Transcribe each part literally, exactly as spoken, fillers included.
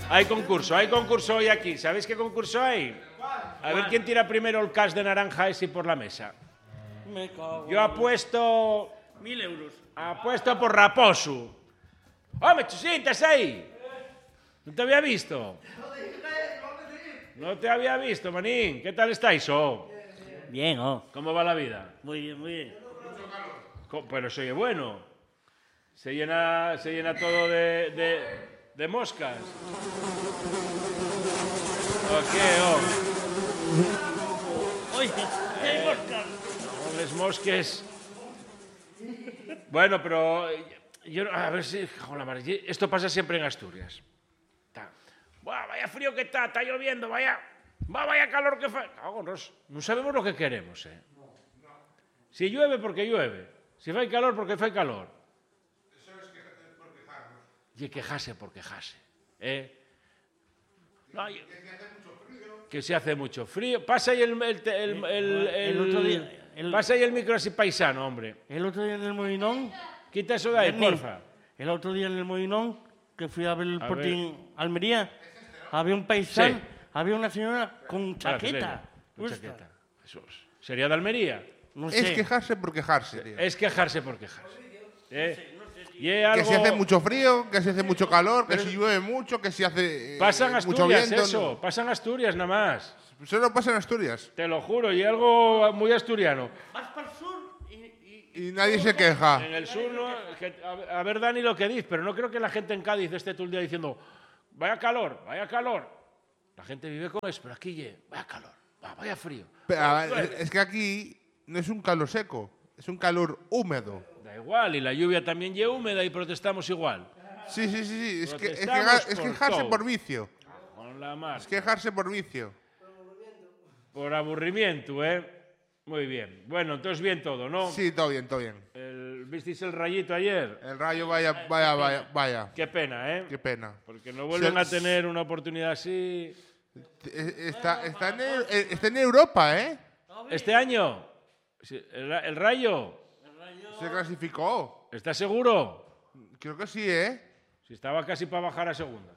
Hay concurso, hay concurso hoy aquí. ¿Sabéis qué concurso hay? A ver quién tira primero el cas de naranja ese por la mesa. Me cago. Yo apuesto... Mil euros. Apuesto por Raposo. ¡Hombre, Chusín, estás ahí! ¿No te había visto? No te había visto, manín. ¿Qué tal estáis, oh? Bien, oh. ¿Cómo va la vida? Muy bien, muy bien. Co- Pero se oye bueno. Se llena, se llena todo de, de, de moscas. ¿O qué, oh? Oye, hay moscas. No, les mosques. Bueno, pero yo a ver si, joder, la madre, esto pasa siempre en Asturias. Ta. Buah, vaya frío que está, está lloviendo, vaya, va, vaya calor que fa. Cágonos, no sabemos lo que queremos, eh. Si llueve porque llueve, si fai calor porque fai calor. Eso es que, por quejarnos. Y quejarse por quejarse, eh. No, yo- Que hace mucho frío. que se hace mucho frío. Pasa ahí el, el, el, el, El otro día, el- pasa ahí el micro así paisano, hombre. El otro día en el Molinón, Quita eso de ahí, Berni, porfa. el otro día en el Molinón, que fui a ver el A Sporting Almería, había un paisano, Sí. había una señora con Espera, que chaqueta. lea. Con puesta. chaqueta. Jesús. ¿Sería de Almería? No Es sé. quejarse por quejarse, tío. Es quejarse por quejarse. ¿Eh? Y es Que algo... si hace mucho frío, que si hace mucho calor, que si llueve mucho, que si hace eh, Pasan mucho Asturias, viento. eso. no. Pasan Asturias nada más. Solo pasa en Asturias. Te lo juro. Y algo muy asturiano. Vas para el sur y... y- Y nadie se queja. En el sur, no, que- a, a ver, Dani, lo que dices, pero no creo que la gente en Cádiz esté todo el día diciendo vaya calor, vaya calor. La gente vive con eso, pero aquí, ye, vaya calor, va, vaya frío. Pero, a ver, es que aquí no es un calor seco, es un calor húmedo. Da igual, y la lluvia también ye húmeda y protestamos igual. Sí, sí, sí, sí. Es, que, es, que, Protestamos es por quejarse todo. por vicio. Con la mar. Es quejarse por vicio. Por aburrimiento, ¿eh? Muy bien. Bueno, entonces bien todo, ¿no? Sí, todo bien, todo bien. El- ¿Visteis el rayito ayer? El rayo, vaya, vaya, vaya, vaya. Qué pena, ¿eh? Qué pena. Porque no vuelven Se- a tener una oportunidad así. Eh, Está, está, en, Eu- eh, está en Europa, ¿eh? ¿Este año? Sí, ¿El, ra- el rayo? Se clasificó. ¿Estás seguro? Creo que sí, ¿eh? Si estaba casi para bajar a segunda.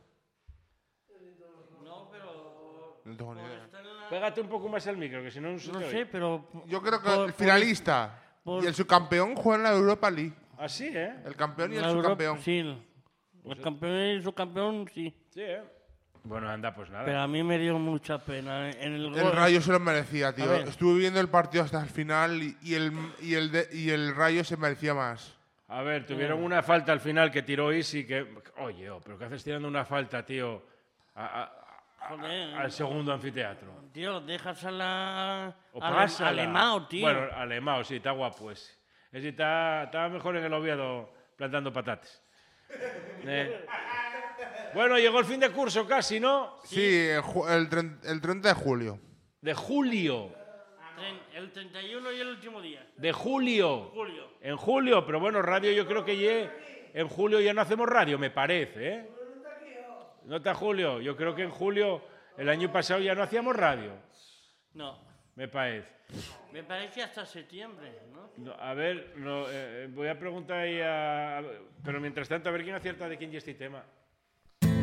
No, pero... No tengo ni idea. está en la- Pégate un poco más al micro, que si no no se No te sé, oye. pero... Yo creo que por- el por- finalista por- y el subcampeón juegan la Europa League. Así, ¿eh? El campeón y el la Europa- subcampeón. Sí, el, el campeón y su campeón, sí. Sí, ¿eh? Bueno, anda, pues nada. Pero a mí me dio mucha pena. En el, El gol- Rayo se lo merecía, tío. ver. Estuve viendo el partido hasta el final y, y el, y, el de- y el Rayo se merecía más. A ver, tuvieron una falta al final que tiró Isi que... Oye, oh, pero ¿qué haces tirando una falta, tío? a- a- Joder, al segundo anfiteatro. tío, dejas a la... O al- pásala. Alemao, tío. Bueno, Alemao, sí, está guapo ese. Ese está, está mejor en el Oviedo plantando patatas. Eh. Bueno, llegó el fin de curso casi, ¿no? Sí, el, ju- el, tren- el treinta de julio. De julio. Tren- el treinta y uno y el último día. De julio. Julio. En julio, pero bueno, radio yo creo que ye- en julio ya no hacemos radio, me parece, ¿eh? ¿No está Julio? Yo creo que en julio, el año pasado ya no hacíamos radio, No, me parece. me parece hasta septiembre, ¿no? No, a ver, no, eh, voy a preguntar ahí a... a- Pero mientras tanto, a ver quién acierta de quién es este tema.